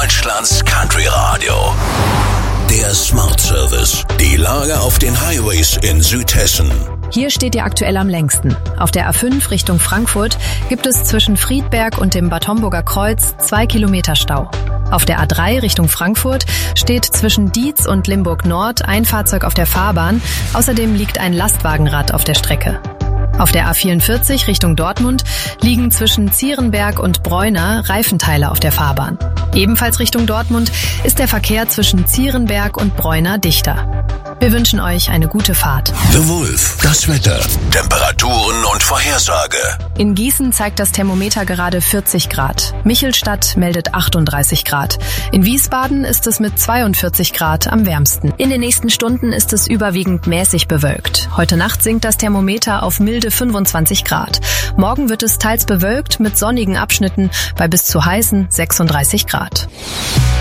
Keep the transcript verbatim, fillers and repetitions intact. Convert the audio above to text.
Deutschlands Country Radio. Der Smart Service. Die Lage auf den Highways in Südhessen. Hier steht ihr aktuell am längsten. Auf der A fünf Richtung Frankfurt gibt es zwischen Friedberg und dem Bad Homburger Kreuz zwei Kilometer Stau. Auf der A drei Richtung Frankfurt steht zwischen Dietz und Limburg Nord ein Fahrzeug auf der Fahrbahn. Außerdem liegt ein Lastwagenrad auf der Strecke. Auf der A vierundvierzig Richtung Dortmund liegen zwischen Zierenberg und Bräuner Reifenteile auf der Fahrbahn. Ebenfalls Richtung Dortmund ist der Verkehr zwischen Zierenberg und Bräuner dichter. Wir wünschen euch eine gute Fahrt. The Wolf, das Wetter, Temperaturen und Vorhersage. In Gießen zeigt das Thermometer gerade vierzig Grad. Michelstadt meldet achtunddreißig Grad. In Wiesbaden ist es mit zweiundvierzig Grad am wärmsten. In den nächsten Stunden ist es überwiegend mäßig bewölkt. Heute Nacht sinkt das Thermometer auf milde fünfundzwanzig Grad. Morgen wird es teils bewölkt mit sonnigen Abschnitten bei bis zu heißen sechsunddreißig Grad.